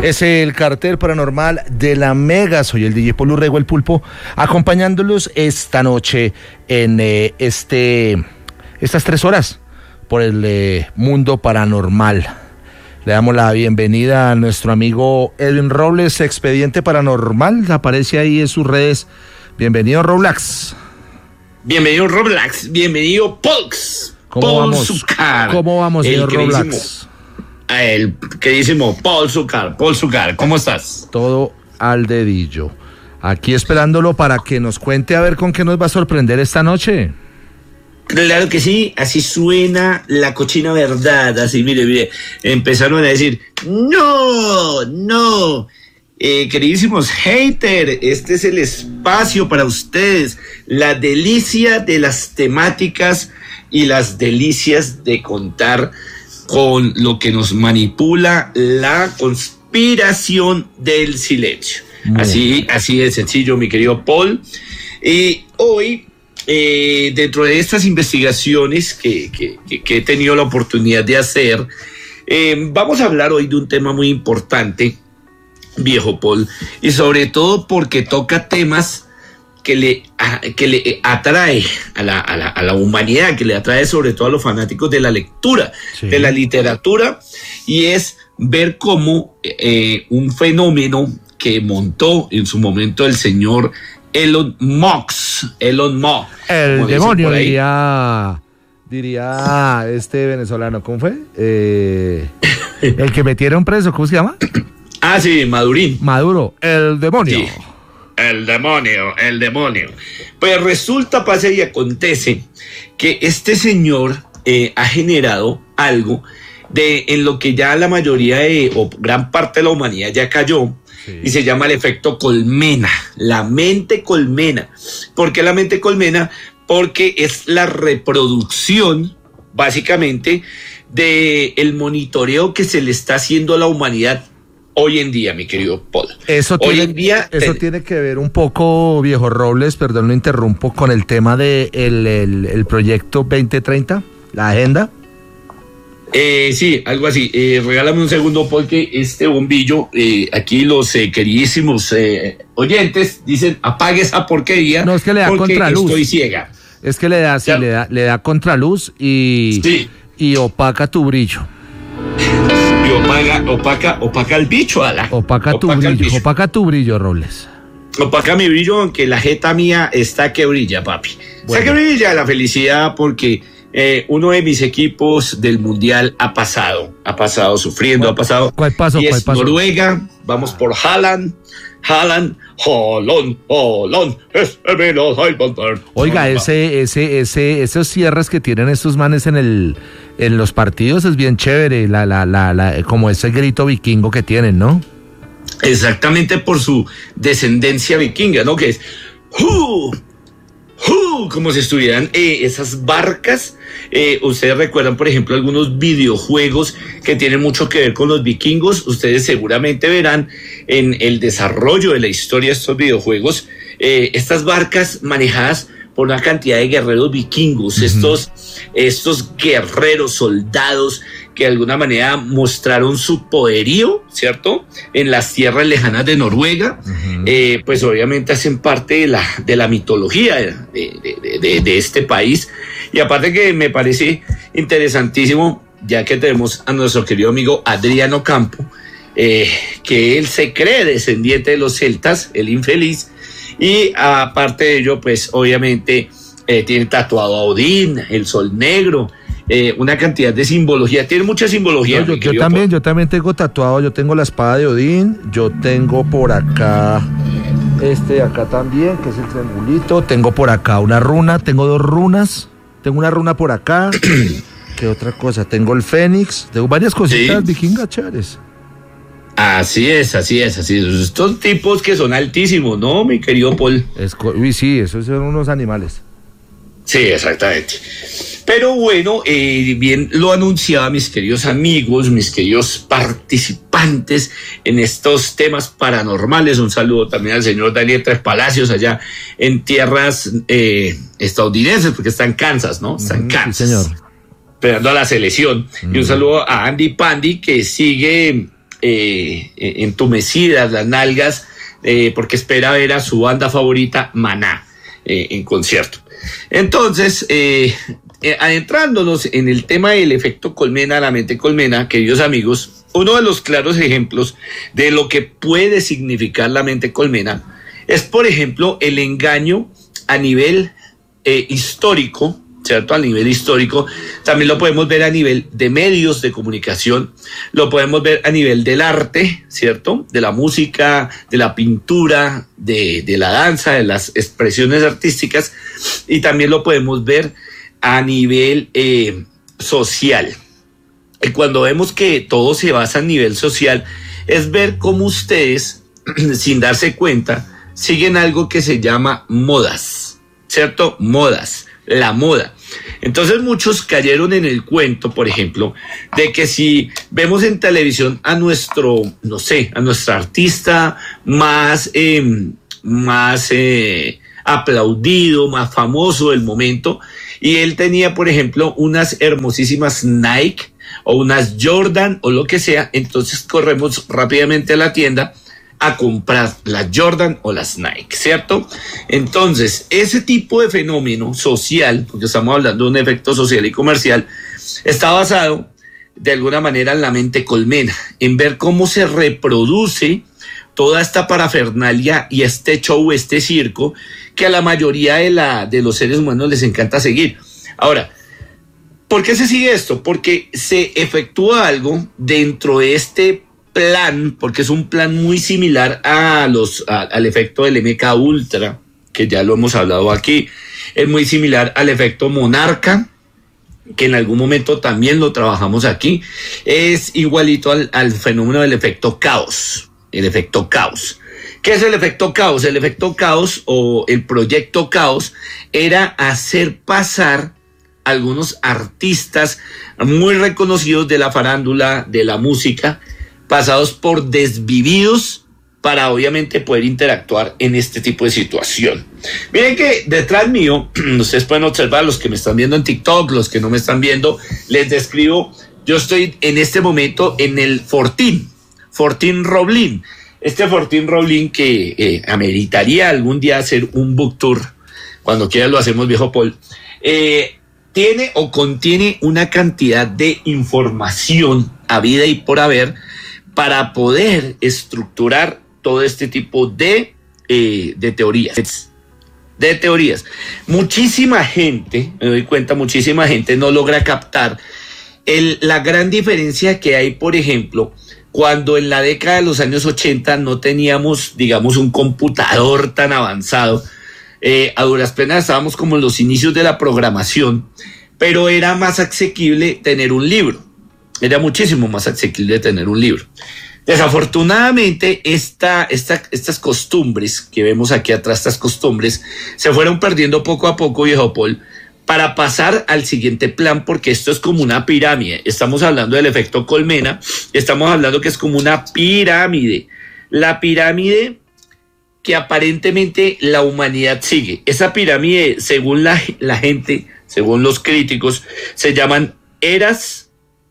Es el cartel paranormal de la Mega. Soy el DJ Paul Urrego, el Pulpo, acompañándolos esta noche en estas 3 horas por el mundo paranormal. Le damos la bienvenida a nuestro amigo Edwin Robles, Expediente Paranormal. Aparece ahí en sus redes. Bienvenido, Roblax. Bienvenido, Roblax. Bienvenido, Polks. ¿Cómo vamos? ¿Cómo vamos, señor Roblax? El queridísimo Paul Zucar. Paul Zucar, ¿cómo estás? Todo al dedillo. Aquí esperándolo para que nos cuente a ver con qué nos va a sorprender esta noche. Claro que sí, así suena la cochina verdad, así, mire, empezaron a decir, no, queridísimos haters, este es el espacio para ustedes, la delicia de las temáticas y las delicias de contar con lo que nos manipula la conspiración del silencio. Así de sencillo, mi querido Paul. Y hoy, dentro de estas investigaciones que he tenido la oportunidad de hacer, vamos a hablar hoy de un tema muy importante, viejo Paul, y sobre todo porque toca temas que le atrae a la humanidad, que le atrae sobre todo a los fanáticos de la lectura, sí, de la literatura, y es ver cómo un fenómeno que montó en su momento el señor Elon Musk. El demonio, diría este venezolano, ¿cómo fue? El que metieron preso, ¿cómo se llama? Ah, sí, Maduro, el demonio. Sí. El demonio. Pues resulta, pasa y acontece que este señor ha generado algo en lo que ya la mayoría o gran parte de la humanidad ya cayó. Sí. Y se llama el efecto colmena, la mente colmena. ¿Por qué la mente colmena? Porque es la reproducción, básicamente, del monitoreo que se le está haciendo a la humanidad hoy en día, mi querido Paul. Eso tiene que ver un poco, viejo Robles, perdón, lo interrumpo, con el tema de el proyecto 2030, la agenda. Sí, algo así. Regálame un segundo porque este bombillo, aquí los queridísimos oyentes dicen, apague esa porquería. No, es que le da contraluz. Estoy ciega. Es que le da contraluz y opaca tu brillo. Y opaca el bicho, Ala. Opaca tu brillo, Robles. Opaca mi brillo, aunque la jeta mía está que brilla, papi. Bueno. Está que brilla la felicidad porque uno de mis equipos del Mundial ha pasado sufriendo, ¿Cuál pasó? Y es Noruega, vamos por Haaland. Oiga, esos cierres que tienen estos manes en los partidos es bien chévere, como ese grito vikingo que tienen, ¿no? Exactamente, por su descendencia vikinga, ¿no? Que es como si estuvieran esas barcas. Ustedes recuerdan, por ejemplo, algunos videojuegos que tienen mucho que ver con los vikingos. Ustedes seguramente verán en el desarrollo de la historia de estos videojuegos, estas barcas manejadas por una cantidad de guerreros vikingos, estos guerreros, soldados que de alguna manera mostraron su poderío, ¿cierto? En las tierras lejanas de Noruega, pues obviamente hacen parte de la mitología de este país. Y aparte que me parece interesantísimo, ya que tenemos a nuestro querido amigo Adriano Campo, que él se cree descendiente de los celtas, el infeliz, y aparte de ello, pues obviamente tiene tatuado a Odín, el sol negro, una cantidad de simbología, tiene mucha simbología. No, yo también tengo tatuado, yo tengo la espada de Odín, yo tengo por acá, acá también, que es el triangulito, tengo por acá una runa, tengo 2 runas, tengo una runa por acá, ¿qué otra cosa? Tengo el fénix, tengo varias cositas vikingas chéveres. Así es. Estos tipos que son altísimos, ¿no, mi querido Paul? Sí, esos son unos animales. Sí, exactamente. Pero bueno, bien lo anunciaba mis queridos amigos, mis queridos participantes en estos temas paranormales. Un saludo también al señor Daniel Tres Palacios allá en tierras estadounidenses, porque está en Kansas, ¿no? Está en Kansas. Sí, señor. Esperando a la selección. Y un saludo a Andy Pandy, que sigue entumecidas, las nalgas, porque espera ver a su banda favorita, Maná, en concierto. Entonces, adentrándonos en el tema del efecto colmena, la mente colmena, queridos amigos, uno de los claros ejemplos de lo que puede significar la mente colmena es, por ejemplo, el engaño a nivel histórico, ¿cierto? A nivel histórico. También lo podemos ver a nivel de medios de comunicación, lo podemos ver a nivel del arte, ¿cierto? De la música, de la pintura, de la danza, de las expresiones artísticas, y también lo podemos ver a nivel social. Y cuando vemos que todo se basa a nivel social, es ver cómo ustedes, sin darse cuenta, siguen algo que se llama modas, ¿cierto? Modas, la moda. Entonces muchos cayeron en el cuento, por ejemplo, de que si vemos en televisión a nuestro, no sé, a nuestra artista más aplaudido, más famoso del momento, y él tenía, por ejemplo, unas hermosísimas Nike o unas Jordan o lo que sea, entonces corremos rápidamente a la tienda a comprar las Jordan o las Nike, ¿cierto? Entonces, ese tipo de fenómeno social, porque estamos hablando de un efecto social y comercial, está basado de alguna manera en la mente colmena, en ver cómo se reproduce toda esta parafernalia y este show, este circo, que a la mayoría de los seres humanos les encanta seguir. Ahora, ¿por qué se sigue esto? Porque se efectúa algo dentro de este plan, porque es un plan muy similar al efecto del MK Ultra, que ya lo hemos hablado aquí. Es muy similar al efecto monarca, que en algún momento también lo trabajamos aquí. Es igualito al fenómeno del efecto caos, el efecto caos. ¿Qué es el efecto caos? El efecto caos o el proyecto caos era hacer pasar algunos artistas muy reconocidos de la farándula, de la música, pasados por desvividos para obviamente poder interactuar en este tipo de situación. Miren que detrás mío, ustedes pueden observar, los que me están viendo en TikTok, los que no me están viendo, les describo, yo estoy en este momento en el Fortín Roblin. Este Fortín Roblin que ameritaría algún día hacer un book tour, cuando quiera lo hacemos, viejo Paul, tiene o contiene una cantidad de información habida y por haber para poder estructurar todo este tipo de teorías. De teorías. Muchísima gente, me doy cuenta, muchísima gente no logra captar la gran diferencia que hay, por ejemplo, cuando en la década de los años 80 no teníamos, digamos, un computador tan avanzado. A duras penas estábamos como en los inicios de la programación, pero era más asequible tener un libro. Era muchísimo más asequible tener un libro. Desafortunadamente, estas costumbres que vemos aquí atrás, estas costumbres, se fueron perdiendo poco a poco, viejo Paul, para pasar al siguiente plan, porque esto es como una pirámide. Estamos hablando del efecto colmena, estamos hablando que es como una pirámide. La pirámide que aparentemente la humanidad sigue. Esa pirámide, según la gente, según los críticos, se llaman eras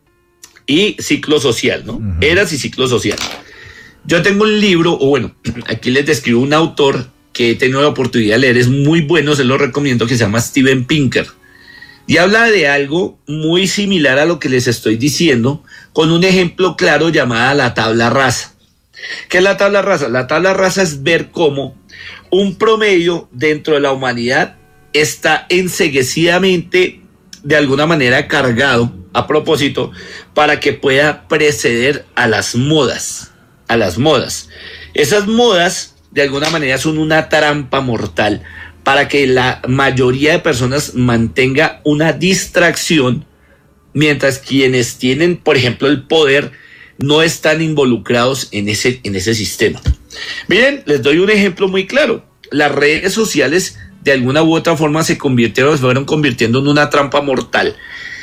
y ciclo social, ¿no? Uh-huh. Eras y ciclo social. Yo tengo un libro, o bueno, aquí les describo un autor que he tenido la oportunidad de leer, es muy bueno, se lo recomiendo, que se llama Steven Pinker. Y habla de algo muy similar a lo que les estoy diciendo, con un ejemplo claro llamada la tabla rasa. ¿Qué es la tabla rasa? La tabla rasa es ver cómo un promedio dentro de la humanidad está enceguecidamente, de alguna manera, cargado a propósito para que pueda preceder a las modas. A las modas. Esas modas, de alguna manera, son una trampa mortal para que la mayoría de personas mantenga una distracción, mientras quienes tienen, por ejemplo, el poder, no están involucrados en ese sistema. Miren, les doy un ejemplo muy claro. Las redes sociales, de alguna u otra forma, se fueron convirtiendo en una trampa mortal.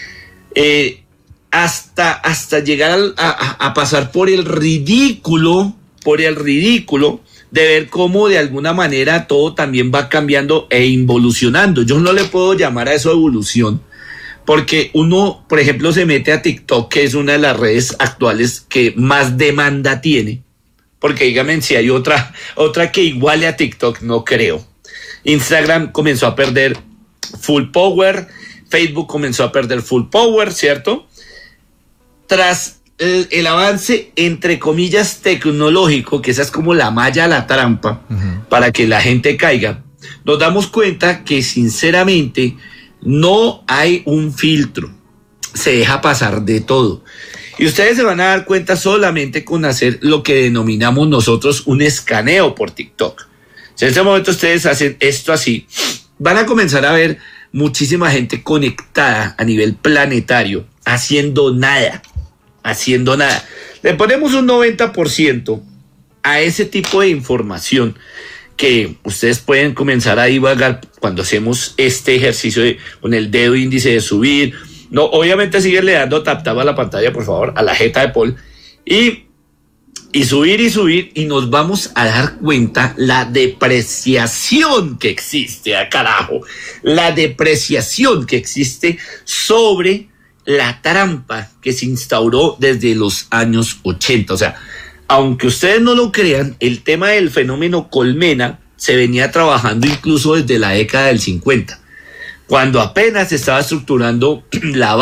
Hasta llegar a pasar por el ridículo de ver cómo de alguna manera todo también va cambiando e involucionando. Yo no le puedo llamar a eso evolución, porque uno, por ejemplo, se mete a TikTok, que es una de las redes actuales que más demanda tiene, porque dígame si hay otra que iguale a TikTok, no creo. Instagram comenzó a perder full power, Facebook comenzó a perder full power, ¿cierto? Tras el avance, entre comillas, tecnológico, que esa es como la malla a la trampa, para que la gente caiga, nos damos cuenta que sinceramente no hay un filtro, se deja pasar de todo. Y ustedes se van a dar cuenta solamente con hacer lo que denominamos nosotros un escaneo por TikTok. Si en este momento ustedes hacen esto así, van a comenzar a ver muchísima gente conectada a nivel planetario, haciendo nada. Le ponemos un 90% a ese tipo de información que ustedes pueden comenzar a divagar cuando hacemos este ejercicio con el dedo índice de subir. No, obviamente síguele dando tap a la pantalla, por favor, a la jeta de Paul, y subir, y nos vamos a dar cuenta la depreciación que existe, carajo, la depreciación que existe sobre la trampa que se instauró desde los años 80. O sea, aunque ustedes no lo crean, el tema del fenómeno colmena se venía trabajando incluso desde la década del 50, cuando apenas se estaba estructurando la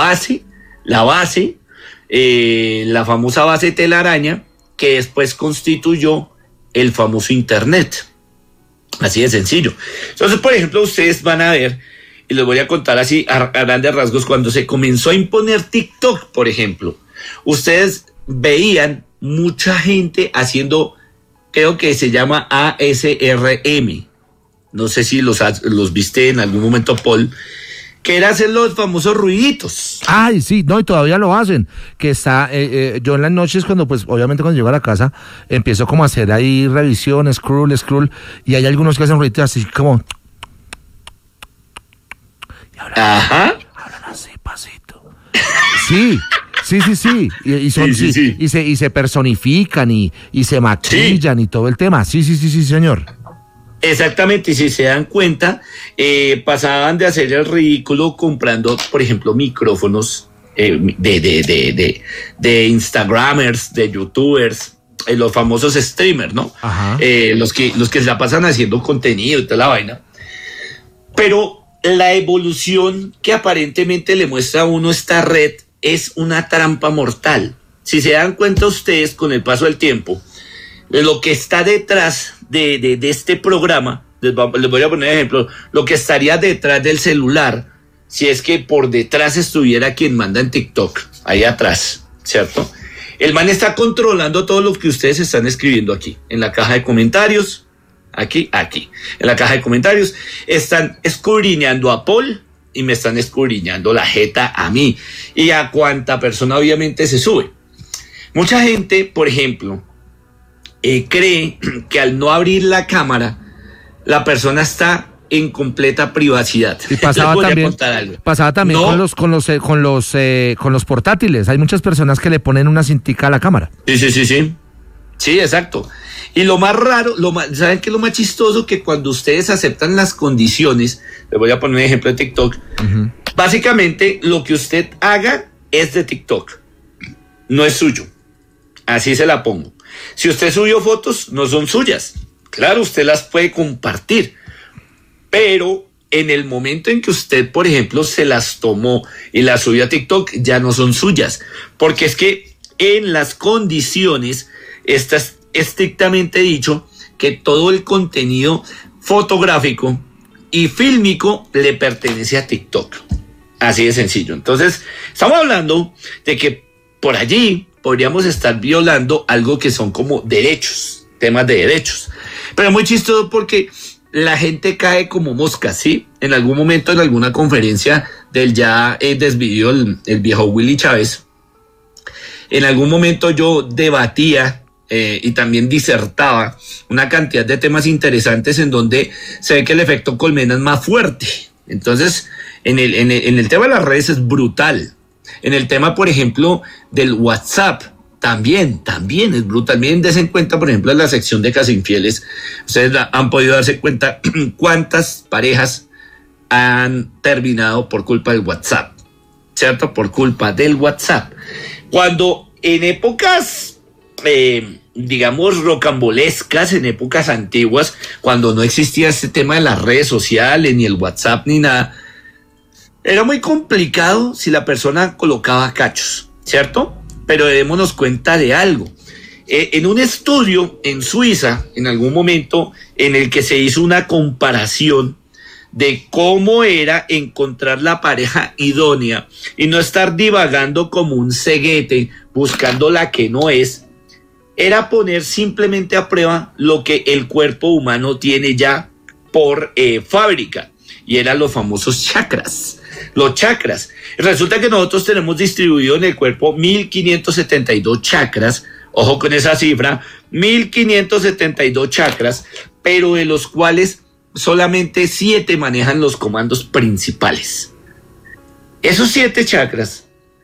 famosa base telaraña, que después constituyó el famoso Internet. Así de sencillo. Entonces, por ejemplo, ustedes van a ver, y les voy a contar así a grandes rasgos, cuando se comenzó a imponer TikTok, por ejemplo, ustedes veían mucha gente haciendo, creo que se llama ASRM, no sé si los viste en algún momento, Paul, que era hacer los famosos ruiditos. Ay, sí, no, y todavía lo hacen, que está, yo en las noches cuando, pues, obviamente cuando llego a la casa, empiezo como a hacer ahí revisión, scroll, y hay algunos que hacen ruiditos así como... Y hablan así, pasito. Sí. Y son, sí. Y se personifican y se maquillan y todo el tema. Sí, señor. Exactamente, y si se dan cuenta, pasaban de hacer el ridículo comprando, por ejemplo, micrófonos de Instagramers, de YouTubers, los famosos streamers, ¿no? Los que se la pasan haciendo contenido y toda la vaina. Pero la evolución que aparentemente le muestra a uno esta red es una trampa mortal. Si se dan cuenta ustedes con el paso del tiempo, lo que está detrás de este programa, les voy a poner ejemplo, lo que estaría detrás del celular, si es que por detrás estuviera quien manda en TikTok, ahí atrás, ¿cierto? El man está controlando todo lo que ustedes están escribiendo aquí, en la caja de comentarios, aquí, en la caja de comentarios, están escudriñando a Paul y me están escudriñando la jeta a mí y a cuanta persona obviamente se sube. Mucha gente, por ejemplo, cree que al no abrir la cámara, la persona está en completa privacidad. Y pasaba también ¿no? con los portátiles. Hay muchas personas que le ponen una cintica a la cámara. Sí. Sí, exacto. Y lo más raro, ¿saben qué es lo más chistoso? Que cuando ustedes aceptan las condiciones, les voy a poner un ejemplo de TikTok, básicamente lo que usted haga es de TikTok, no es suyo. Así se la pongo. Si usted subió fotos, no son suyas. Claro, usted las puede compartir, pero en el momento en que usted, por ejemplo, se las tomó y las subió a TikTok, ya no son suyas, porque es que en las condiciones está estrictamente dicho que todo el contenido fotográfico y fílmico le pertenece a TikTok. Así de sencillo. Entonces, estamos hablando de que por allí podríamos estar violando algo que son como derechos, temas de derechos. Pero muy chistoso porque la gente cae como mosca, ¿sí? En algún momento, en alguna conferencia del ya desvivido el viejo Willy Chávez, en algún momento yo debatía y también disertaba una cantidad de temas interesantes en donde se ve que el efecto colmena es más fuerte. Entonces, en el tema de las redes es brutal. En el tema, por ejemplo, del WhatsApp, también es brutal. Miren, dense en cuenta, por ejemplo, en la sección de Casi Infieles, ustedes han podido darse cuenta cuántas parejas han terminado por culpa del WhatsApp. ¿cierto? Por culpa del WhatsApp. Cuando en épocas, digamos, rocambolescas, en épocas antiguas, cuando no existía este tema de las redes sociales, ni el WhatsApp, ni nada, era muy complicado si la persona colocaba cachos, ¿cierto? Pero démonos cuenta de algo. En un estudio en Suiza, en algún momento, en el que se hizo una comparación de cómo era encontrar la pareja idónea y no estar divagando como un ceguete buscando la que no es, era poner simplemente a prueba lo que el cuerpo humano tiene ya por fábrica, y eran los famosos chakras. Los chakras. Resulta que nosotros tenemos distribuido en el cuerpo 1572 chakras, ojo con esa cifra, 1572 chakras, pero de los cuales solamente 7 manejan los comandos principales. Esos 7 chakras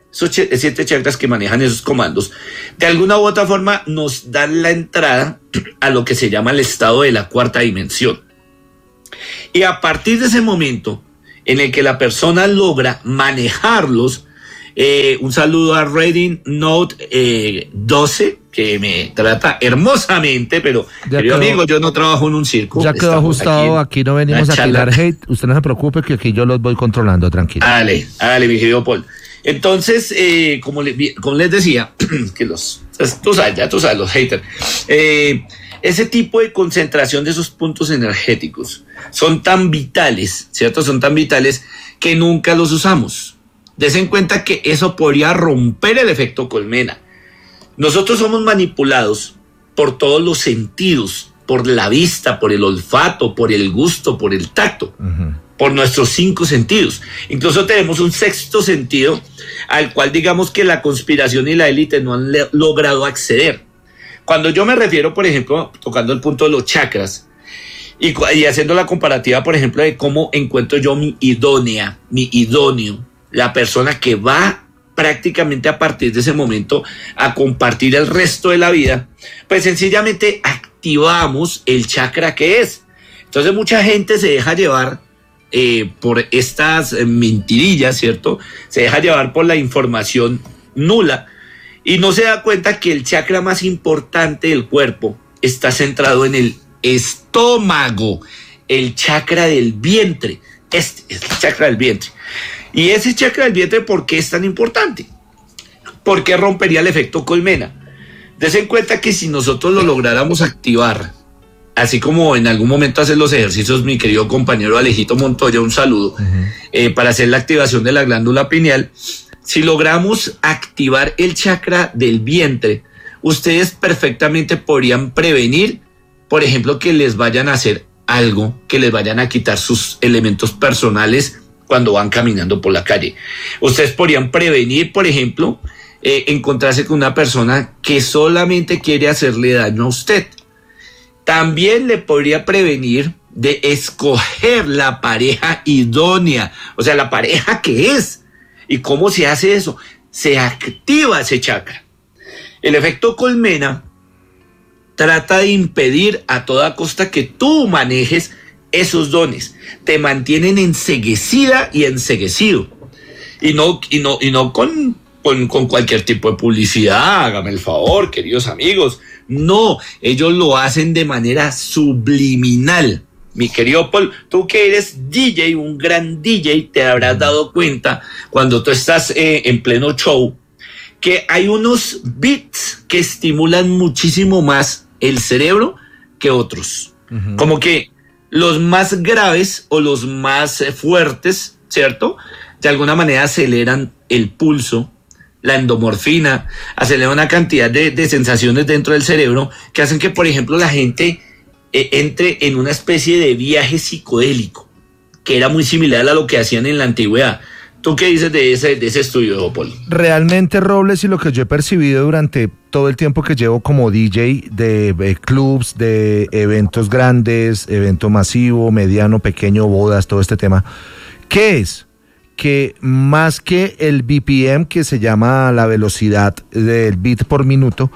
que manejan esos comandos, de alguna u otra forma nos dan la entrada a lo que se llama el estado de la cuarta dimensión. Y a partir de ese momento en el que la persona logra manejarlos, un saludo a Reading Note 12, que me trata hermosamente, pero querido amigo, yo no trabajo en un circo. Ya quedó ajustado, aquí no venimos a tirar hate, usted no se preocupe que aquí yo los voy controlando, tranquilo. Hágale, mi querido Paul. Entonces, como les decía, que tú sabes, los haters, ese tipo de concentración de esos puntos energéticos son tan vitales, ¿cierto? Son tan vitales que nunca los usamos. Desen en cuenta que eso podría romper el efecto colmena. Nosotros somos manipulados por todos los sentidos, por la vista, por el olfato, por el gusto, por el tacto, por nuestros 5 sentidos. Incluso tenemos un 6º sentido al cual digamos que la conspiración y la élite no han logrado acceder. Cuando yo me refiero, por ejemplo, tocando el punto de los chakras y haciendo la comparativa, por ejemplo, de cómo encuentro yo mi idóneo, la persona que va prácticamente a partir de ese momento a compartir el resto de la vida, pues sencillamente activamos el chakra que es. Entonces mucha gente se deja llevar por estas mentirillas, ¿cierto? Se deja llevar por la información nula y no se da cuenta que el chakra más importante del cuerpo está centrado en el estómago, el chakra del vientre. Este es el chakra del vientre. Y ese chakra del vientre, ¿por qué es tan importante? ¿Por qué rompería el efecto colmena? Desen en cuenta que si nosotros lo lográramos activar, así como en algún momento hacen los ejercicios mi querido compañero Alejito Montoya, un saludo, para hacer la activación de la glándula pineal, si logramos activar el chakra del vientre, ustedes perfectamente podrían prevenir, por ejemplo, que les vayan a hacer algo, que les vayan a quitar sus elementos personales cuando van caminando por la calle. Ustedes podrían prevenir, por ejemplo, encontrarse con una persona que solamente quiere hacerle daño a usted. También le podría prevenir de escoger la pareja idónea, o sea, la pareja que es. ¿Y cómo se hace eso? Se activa ese chakra. El efecto colmena trata de impedir a toda costa que tú manejes esos dones. Te mantienen enceguecida y enceguecido. Y no con cualquier tipo de publicidad, hágame el favor, queridos amigos. No, ellos lo hacen de manera subliminal. Mi querido Paul, tú que eres DJ, un gran DJ, te habrás dado cuenta cuando tú estás en pleno show que hay unos beats que estimulan muchísimo más el cerebro que otros. Como que los más graves o los más fuertes, ¿cierto? De alguna manera aceleran el pulso, la endomorfina, acelera una cantidad de sensaciones dentro del cerebro que hacen que, por ejemplo, la gente entre en una especie de viaje psicodélico, que era muy similar a lo que hacían en la antigüedad. ¿Tú qué dices de ese estudio, Paul? Realmente, Robles, y lo que yo he percibido durante todo el tiempo que llevo como DJ de clubs, de eventos grandes, evento masivo, mediano, pequeño, bodas, todo este tema, ¿qué es? Que más que el BPM, que se llama la velocidad del beat por minuto,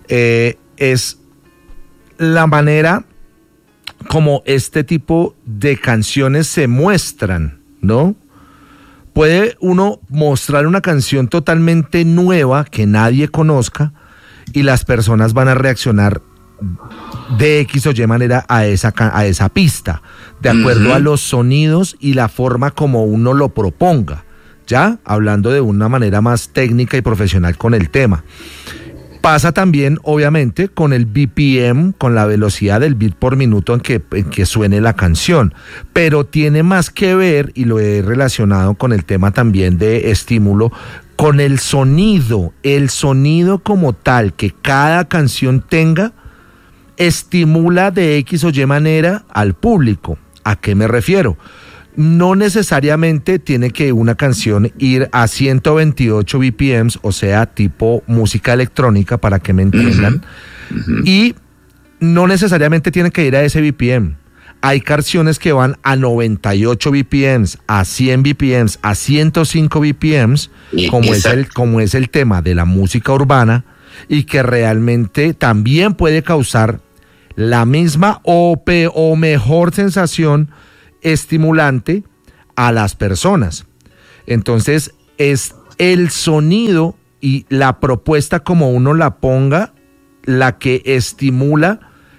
es la manera como este tipo de canciones se muestran, ¿no? puede uno mostrar una canción totalmente nueva que nadie conozca y las personas van a reaccionar de X o Y manera a esa pista, de acuerdo a los sonidos y la forma como uno lo proponga, ya hablando de una manera más técnica y profesional con el tema. Pasa también, obviamente, con el BPM, con la velocidad del beat por minuto en que suene la canción, pero tiene más que ver, y lo he relacionado con el tema también de estímulo, con el sonido como tal, que cada canción tenga, estimula de X o Y manera al público. ¿A qué me refiero? No necesariamente tiene que una canción ir a 128 BPMs, o sea, tipo música electrónica, para que me entiendan, y no necesariamente tiene que ir a ese BPM. Hay canciones que van a 98 BPMs, a 100 BPMs, a 105 BPMs, como es el tema de la música urbana, y que realmente también puede causar la misma o mejor sensación estimulante a las personas. Entonces es el sonido y la propuesta como uno la ponga la que estimula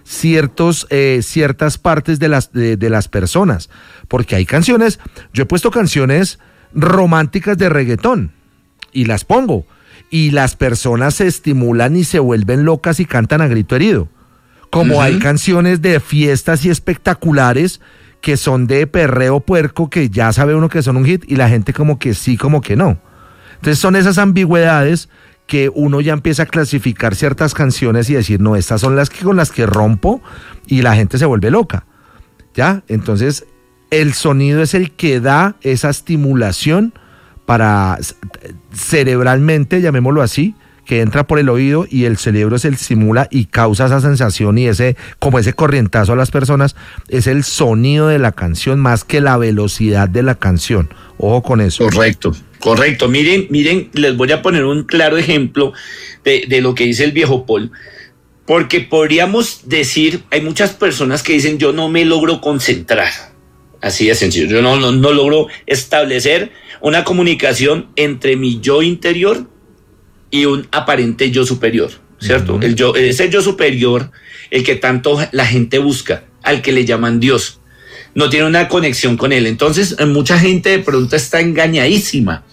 ciertas partes de las personas, porque hay canciones, yo he puesto canciones románticas de reggaetón y las pongo y las personas se estimulan y se vuelven locas y cantan a grito herido, como hay canciones de fiestas y espectaculares que son de perreo puerco, que ya sabe uno que son un hit y la gente como que sí, como que no. Entonces son esas ambigüedades que uno ya empieza a clasificar ciertas canciones y decir, no, estas son las que con las que rompo y la gente se vuelve loca, ¿ya? Entonces el sonido es el que da esa estimulación para cerebralmente, llamémoslo así, que entra por el oído y el cerebro se estimula y causa esa sensación y ese corrientazo a las personas. Es el sonido de la canción más que la velocidad de la canción. Ojo con eso. Correcto. Miren, les voy a poner un claro ejemplo de lo que dice el viejo Paul, porque podríamos decir, hay muchas personas que dicen, yo no me logro concentrar. Así de sencillo, yo no logro establecer una comunicación entre mi yo interior y un aparente yo superior, ¿cierto? Ese yo superior, el que tanto la gente busca, al que le llaman Dios, no tiene una conexión con él. Entonces, mucha gente de pronto está engañadísima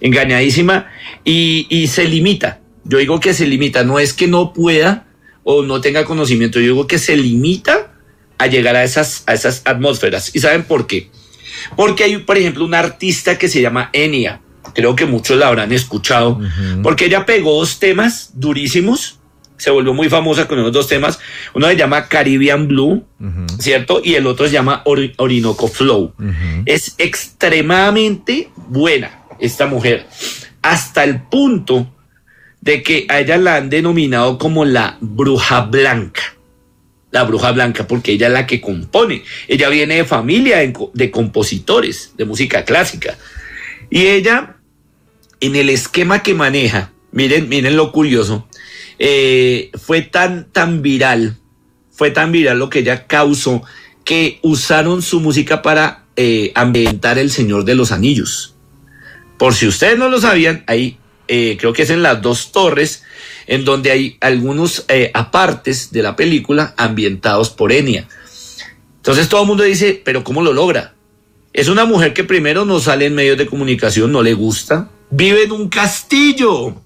y se limita. Yo digo que se limita, no es que no pueda o no tenga conocimiento, yo digo que se limita a llegar a esas atmósferas. ¿Y saben por qué? Porque hay, por ejemplo, una artista que se llama Enya. Creo que muchos la habrán escuchado, porque ella pegó 2 temas durísimos, se volvió muy famosa con esos 2 temas. Uno se llama Caribbean Blue, ¿cierto? Y el otro se llama Orinoco Flow. Es extremadamente buena esta mujer, hasta el punto de que a ella la han denominado como la bruja blanca. La bruja blanca, porque ella es la que compone. Ella viene de familia de compositores de música clásica. Y ella, en el esquema que maneja, miren lo curioso, fue tan viral lo que ella causó, que usaron su música para ambientar El Señor de los Anillos. Por si ustedes no lo sabían, ahí creo que es en las 2 torres, en donde hay algunos apartes de la película ambientados por Enya. Entonces todo el mundo dice, ¿pero cómo lo logra? Es una mujer que primero no sale en medios de comunicación, no le gusta, vive en un castillo.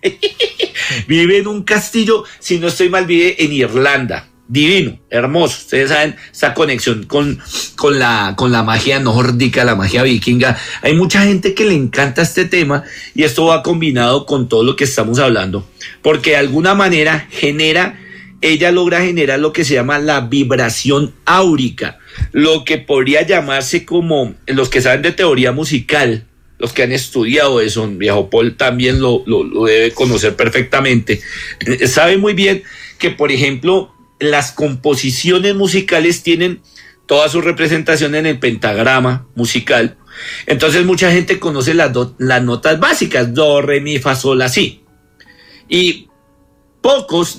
Vive en un castillo, si no estoy mal, vive en Irlanda. Divino, hermoso. Ustedes saben esa conexión con la magia nórdica, la magia vikinga. Hay mucha gente que le encanta este tema y esto va combinado con todo lo que estamos hablando, porque de alguna manera ella logra generar lo que se llama la vibración áurica, lo que podría llamarse, como los que saben de teoría musical, los que han estudiado eso, viejo Paul también lo debe conocer perfectamente, sabe muy bien que, por ejemplo, las composiciones musicales tienen toda su representación en el pentagrama musical. Entonces mucha gente conoce las notas básicas, do, re, mi, fa, sol, la, si. Y pocos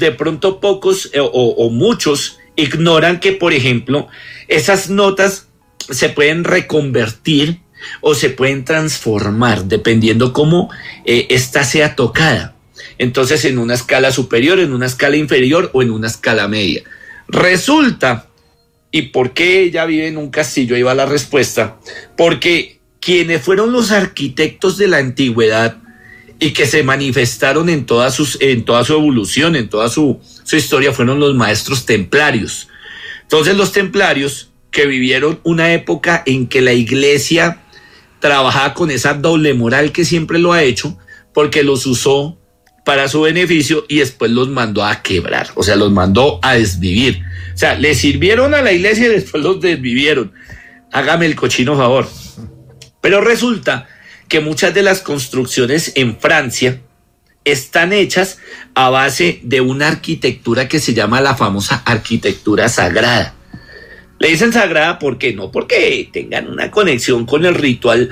o muchos ignoran que, por ejemplo, esas notas se pueden reconvertir o se pueden transformar dependiendo cómo ésta sea tocada. Entonces, en una escala superior, en una escala inferior o en una escala media. Resulta, ¿y por qué ella vive en un castillo? Ahí va la respuesta. Porque quienes fueron los arquitectos de la antigüedad y que se manifestaron en toda su evolución, en toda su historia, fueron los maestros templarios. Entonces, los templarios, que vivieron una época en que la iglesia trabajaba con esa doble moral que siempre lo ha hecho, porque los usó para su beneficio y después los mandó a quebrar, o sea, los mandó a desvivir. O sea, le sirvieron a la iglesia y después los desvivieron. Hágame el cochino favor. Pero resulta que muchas de las construcciones en Francia están hechas a base de una arquitectura que se llama la famosa arquitectura sagrada. Le dicen sagrada porque no porque tengan una conexión con el ritual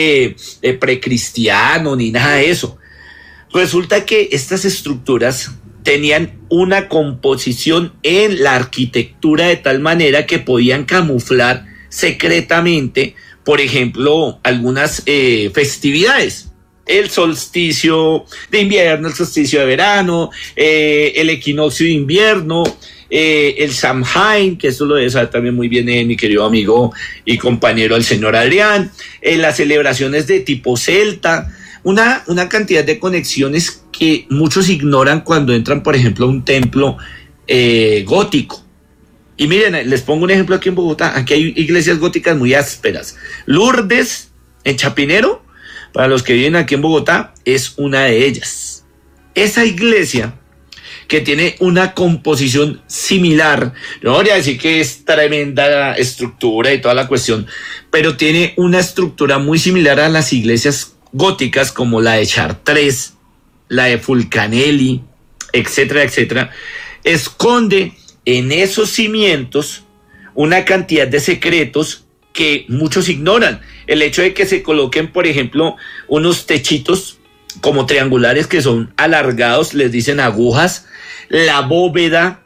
precristiano ni nada de eso. Resulta que estas estructuras tenían una composición en la arquitectura de tal manera que podían camuflar secretamente, por ejemplo, algunas festividades. El solsticio de invierno, el solsticio de verano, el equinoccio de invierno, el Samhain, que eso lo debe saber también muy bien mi querido amigo y compañero el señor Adrián, las celebraciones de tipo celta, una cantidad de conexiones que muchos ignoran cuando entran, por ejemplo, a un templo gótico. Y miren, les pongo un ejemplo aquí en Bogotá. Aquí hay iglesias góticas muy ásperas. Lourdes, en Chapinero, para los que viven aquí en Bogotá, es una de ellas. Esa iglesia, que tiene una composición similar, no voy a decir que es tremenda estructura y toda la cuestión, pero tiene una estructura muy similar a las iglesias góticas como la de Chartres, la de Fulcanelli, etcétera, etcétera. Esconde en esos cimientos una cantidad de secretos que muchos ignoran. El hecho de que se coloquen, por ejemplo, unos techitos como triangulares que son alargados, les dicen agujas, la bóveda,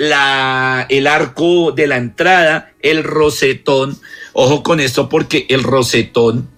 el arco de la entrada, el rosetón. Ojo con esto porque el rosetón,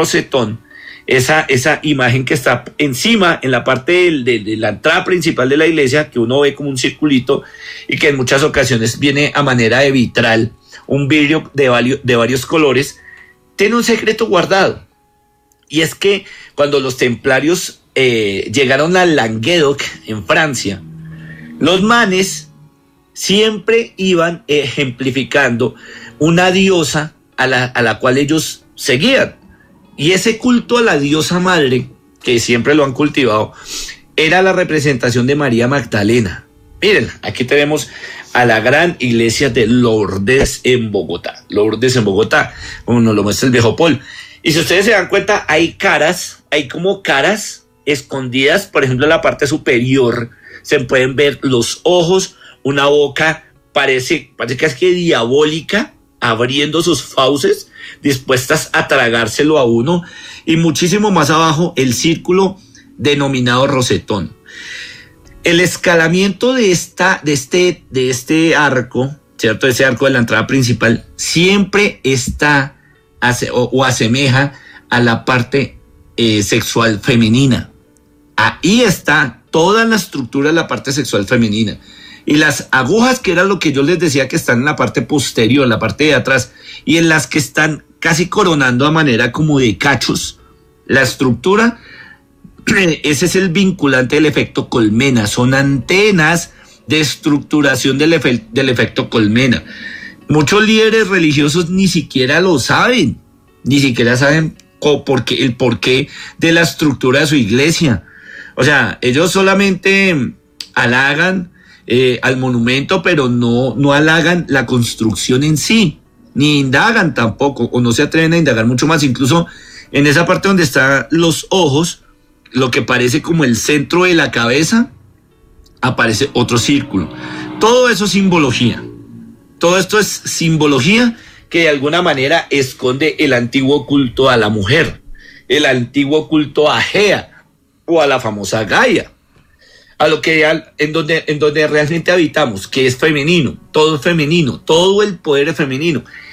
esa imagen que está encima, en la parte de la entrada principal de la iglesia, que uno ve como un circulito y que en muchas ocasiones viene a manera de vitral, un vidrio de varios colores, tiene un secreto guardado. Y es que cuando los templarios llegaron a Languedoc, en Francia, los manes siempre iban ejemplificando una diosa a la cual ellos seguían. Y ese culto a la diosa madre, que siempre lo han cultivado, era la representación de María Magdalena. Miren, aquí tenemos a la gran iglesia de Lourdes en Bogotá. Lourdes en Bogotá, como nos lo muestra el viejo Paul. Y si ustedes se dan cuenta, hay como caras escondidas, por ejemplo, en la parte superior, se pueden ver los ojos, una boca, parece que es que diabólica, abriendo sus fauces, dispuestas a tragárselo a uno, y muchísimo más abajo el círculo denominado rosetón. El escalamiento de este arco, ¿cierto? Ese arco de la entrada principal siempre está o asemeja a la parte sexual femenina. Ahí está toda la estructura de la parte sexual femenina. Y las agujas, que era lo que yo les decía, que están en la parte posterior, en la parte de atrás, y en las que están casi coronando a manera como de cachos, la estructura, ese es el vinculante del efecto colmena, son antenas de estructuración del efecto colmena. Muchos líderes religiosos ni siquiera lo saben, ni siquiera saben el porqué de la estructura de su iglesia. O sea, ellos solamente halagan al monumento, pero no halagan la construcción en sí, ni indagan tampoco, o no se atreven a indagar mucho más. Incluso en esa parte donde están los ojos, lo que parece como el centro de la cabeza, aparece otro círculo. Todo eso es simbología. Todo esto es simbología que de alguna manera esconde el antiguo culto a la mujer, el antiguo culto a Gea o a la famosa Gaia, a lo que en donde realmente habitamos, que es femenino, todo el poder es femenino.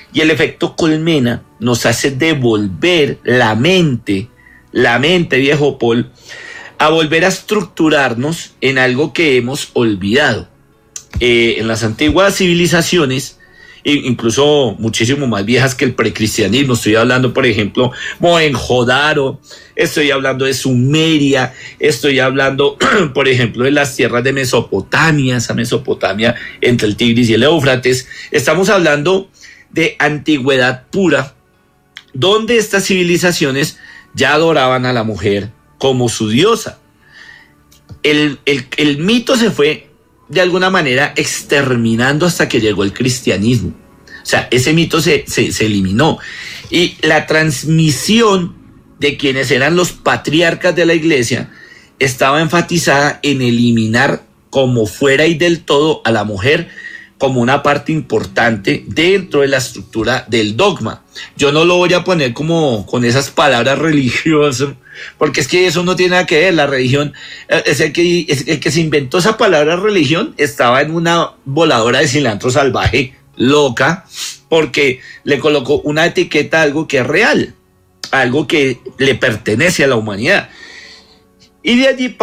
Y el efecto colmena nos hace devolver la mente, viejo Paul, a volver a estructurarnos en algo que hemos olvidado. En las antiguas civilizaciones, incluso muchísimo más viejas que el precristianismo, estoy hablando, por ejemplo, Mohenjo-Daro, estoy hablando de Sumeria, estoy hablando, por ejemplo, de las tierras de Mesopotamia, esa Mesopotamia entre el Tigris y el Éufrates. Estamos hablando de antigüedad pura, donde estas civilizaciones ya adoraban a la mujer como su diosa. El mito se fue de alguna manera exterminando hasta que llegó el cristianismo. O sea, ese mito se eliminó. Y la transmisión de quienes eran los patriarcas de la iglesia estaba enfatizada en eliminar como fuera y del todo a la mujer como una parte importante dentro de la estructura del dogma. Yo no lo voy a poner como con esas palabras religiosas, porque es que eso no tiene nada que ver. La religión, el que se inventó esa palabra religión estaba en una voladora de cilantro salvaje loca, porque le colocó una etiqueta a algo que es real, algo que le pertenece a la humanidad. Y de allí